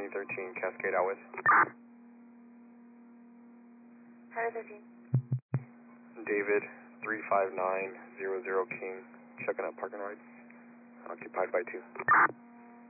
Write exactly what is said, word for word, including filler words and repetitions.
Henry thirteen, Cascade out with. Henry thirteen. David three five nine zero zero King, checking out parking rights. Occupied by two.